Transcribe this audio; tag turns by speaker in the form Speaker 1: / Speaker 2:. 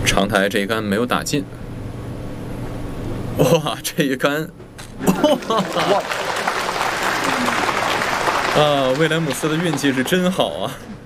Speaker 1: 长台这一杆没有打进。哇，这一杆，哇！啊，威廉姆斯的运气是真好啊！